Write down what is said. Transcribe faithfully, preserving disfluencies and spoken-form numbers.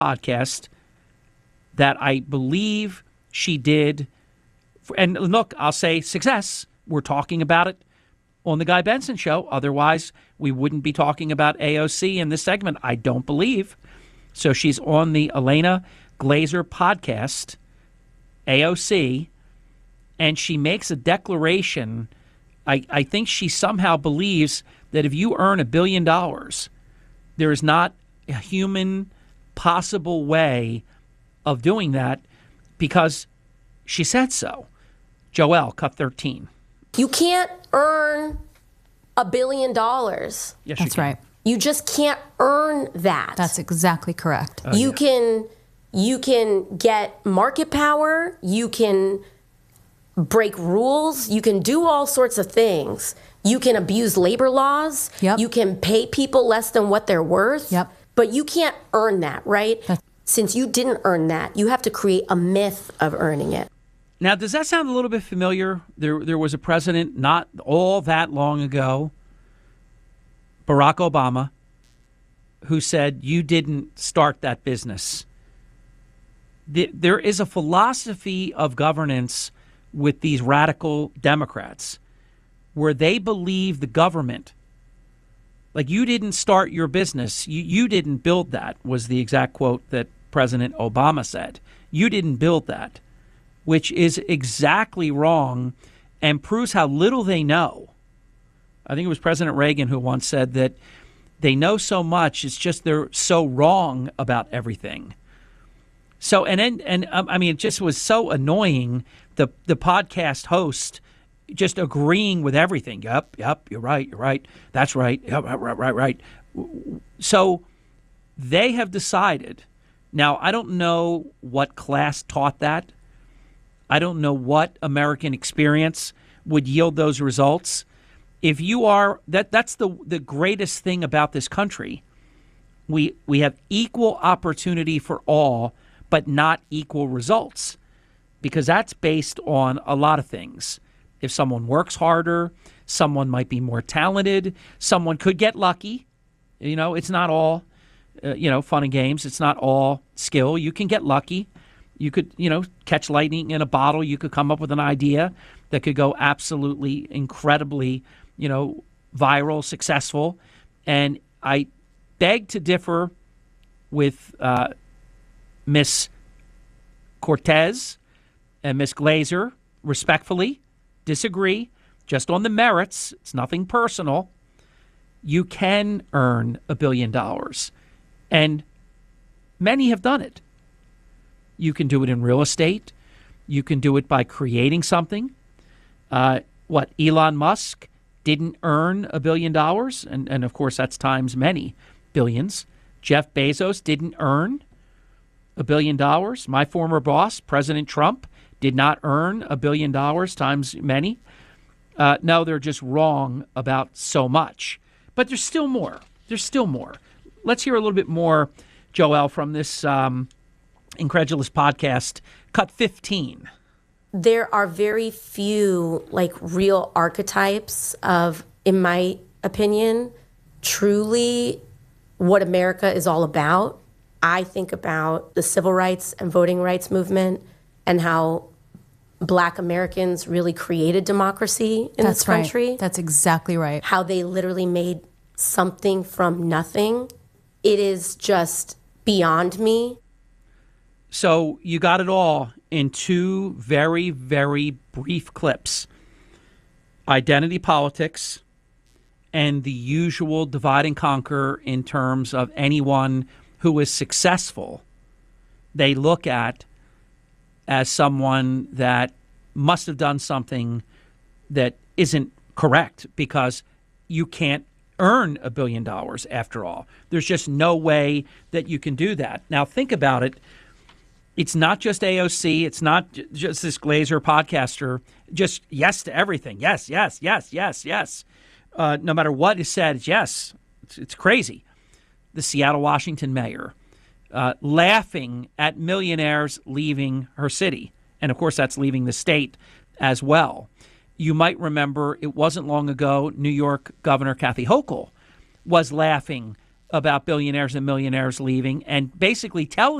podcast that I believe she did. And look, I'll say success. We're talking about it on the Guy Benson Show. Otherwise, we wouldn't be talking about A O C in this segment, I don't believe. So she's on the Elena Glazer podcast, A O C, and she makes a declaration. I, I think she somehow believes that if you earn a billion dollars, there is not a human possible way of doing that because she said so. Joelle, cut thirteen. You can't earn a billion dollars. Yes, That's you right. You just can't earn that. That's exactly correct. Oh, you yeah. can you can get market power, you can break rules, you can do all sorts of things. You can abuse labor laws. Yep. You can pay people less than what they're worth. Yep. But you can't earn that, right? That's- Since you didn't earn that, you have to create a myth of earning it. Now, does that sound a little bit familiar? There, there was a president not all that long ago, Barack Obama, who said, you didn't start that business. The, there is a philosophy of governance with these radical Democrats where they believe the government, like you didn't start your business, you, you didn't build that, was the exact quote that President Obama said. You didn't build that, which is exactly wrong and proves how little they know. I think it was President Reagan who once said that they know so much, it's just they're so wrong about everything. So, and and, and um, I mean, it just was so annoying, the, the podcast host just agreeing with everything. Yep, yep, you're right, you're right, that's right, yep, right, right, right, right. So they have decided. Now, I don't know what class taught that. I don't know what American experience would yield those results. If you are, that that's the the greatest thing about this country. We we have equal opportunity for all, but not equal results, because that's based on a lot of things. If someone works harder, someone might be more talented, someone could get lucky. You know, it's not all, uh, you know, fun and games. It's not all skill. You can get lucky. You could, you know, catch lightning in a bottle. You could come up with an idea that could go absolutely incredibly, you know, viral, successful. And I beg to differ with uh, Miss Cortez and Miss Glazer, respectfully. Disagree, just on the merits. It's nothing personal. You can earn a billion dollars, and many have done it. You can do it in real estate. You can do it by creating something. Uh, what, Elon Musk didn't earn a billion dollars, and, and of course that's times many billions. Jeff Bezos didn't earn a billion dollars. My former boss, President Trump, did not earn a billion dollars times many. Uh, no, they're just wrong about so much. But there's still more. There's still more. Let's hear a little bit more, Joelle, from this um, Incredulous podcast, cut fifteen. There are very few, like, real archetypes of, in my opinion, truly what America is all about. I think about the civil rights and voting rights movement and how Black Americans really created democracy in That's this country. Right. That's exactly right. How they literally made something from nothing. It is just beyond me. So you got it all in two very, very brief clips. Identity politics and the usual divide and conquer in terms of anyone who is successful, they look at as someone that must have done something that isn't correct, because you can't earn a billion dollars after all. There's just no way that you can do that. Now, think about it. It's not just A O C. It's not just this Glazer podcaster. Just yes to everything. Yes, yes, yes, yes, yes. Uh, no matter what is said, it's yes. It's, it's crazy. The Seattle, Washington mayor uh, laughing at millionaires leaving her city. And, of course, that's leaving the state as well. You might remember it wasn't long ago, New York Governor Kathy Hochul was laughing about billionaires and millionaires leaving and basically tell